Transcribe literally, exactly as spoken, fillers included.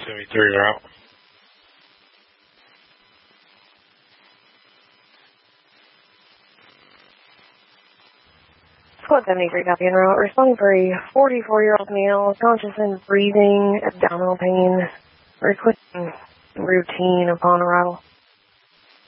seventy-three route. Squad seventy-three, copy en route. Responding for a forty-four-year-old male, conscious and breathing, abdominal pain, requesting routine upon arrival.